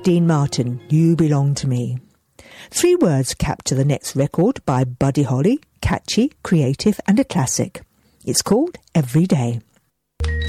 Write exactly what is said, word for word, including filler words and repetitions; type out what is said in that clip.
Dean Martin, You Belong to Me. Three words capture the next record by Buddy Holly, catchy, creative and a classic. It's called Every Day.